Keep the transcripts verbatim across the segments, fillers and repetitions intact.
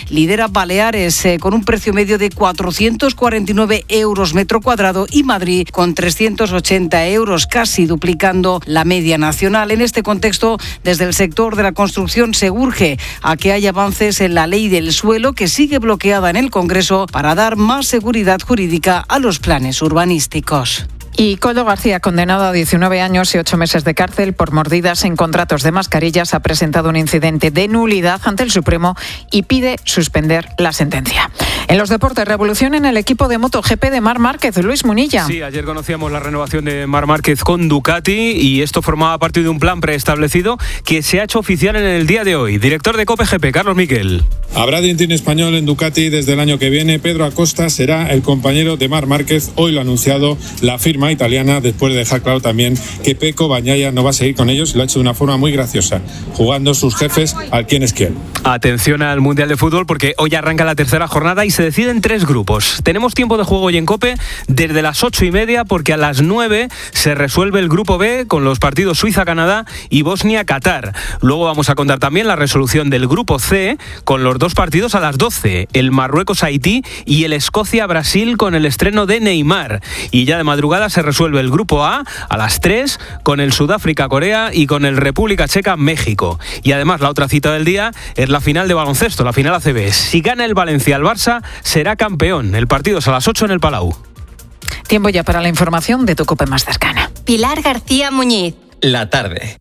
lidera Baleares eh, con un precio medio de cuatrocientos cuarenta y nueve euros metro cuadrado y Madrid con trescientos ochenta euros, casi duplicando la media nacional. En este contexto, desde el sector de la construcción se urge a que haya avances en la ley del suelo, que sigue bloqueada en el Congreso, para dar más seguridad jurídica a los planes urbanísticos. Y Koldo García, condenado a diecinueve años y ocho meses de cárcel por mordidas en contratos de mascarillas, ha presentado un incidente de nulidad ante el Supremo y pide suspender la sentencia. En los deportes, revolución en el equipo de MotoGP de Marc Márquez. Luis Munilla. Sí, ayer conocíamos la renovación de Marc Márquez con Ducati y esto formaba parte de un plan preestablecido que se ha hecho oficial en el día de hoy. Director de COPE G P, Carlos Miquel. Habrá dentín español en Ducati desde el año que viene. Pedro Acosta será el compañero de Marc Márquez. Hoy lo ha anunciado la firma italiana, después de dejar claro también que Pecco Bagnaia no va a seguir con ellos. Lo ha hecho de una forma muy graciosa, jugando sus jefes al quién es quién. Atención al Mundial de Fútbol, porque hoy arranca la tercera jornada y se deciden tres grupos. Tenemos tiempo de juego hoy en COPE desde las ocho y media, porque a las nueve se resuelve el grupo B con los partidos Suiza-Canadá y Bosnia-Qatar. Luego vamos a contar también la resolución del grupo C con los dos partidos a las doce, el Marruecos-Haití y el Escocia-Brasil con el estreno de Neymar. Y ya de madrugada se resuelve el grupo A a las tres con el Sudáfrica-Corea y con el República Checa-México. Y además la otra cita del día es la final de baloncesto, la final A C B. Si gana el Valencia al Barça, será campeón. El partido es a las ocho en el Palau. Tiempo ya para la información de tu COPE más cercana. Pilar García Muñiz. La tarde.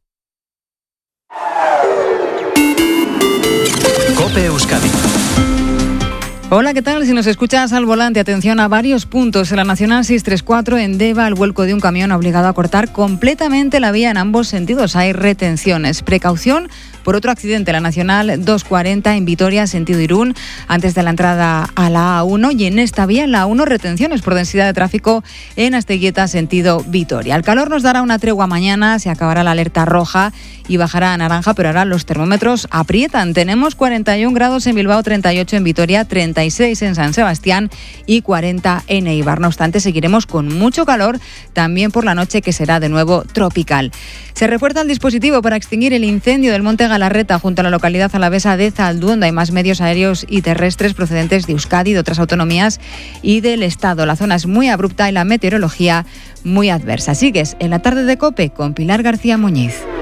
COPE Euskadi. Hola, ¿qué tal? Si nos escuchas al volante, atención a varios puntos. En la Nacional seiscientos treinta y cuatro, en Deva, el vuelco de un camión ha obligado a cortar completamente la vía en ambos sentidos. Hay retenciones. Precaución por otro accidente, la Nacional doscientos cuarenta en Vitoria, sentido Irún, antes de la entrada a la A uno. Y en esta vía, en la A uno, retenciones por densidad de tráfico en Asteguieta, sentido Vitoria. El calor nos dará una tregua mañana, se acabará la alerta roja y bajará a naranja, pero ahora los termómetros aprietan. Tenemos cuarenta y un grados en Bilbao, treinta y ocho en Vitoria, treinta y seis en San Sebastián y cuarenta en Eibar. No obstante, seguiremos con mucho calor también por la noche, que será de nuevo tropical. Se refuerza el dispositivo para extinguir el incendio del Monte Galarreta junto a la localidad alavesa de Zalduondo. Hay más medios aéreos y terrestres procedentes de Euskadi, de otras autonomías y del Estado. La zona es muy abrupta y la meteorología muy adversa. Sigues en la tarde de COPE con Pilar García Muñiz.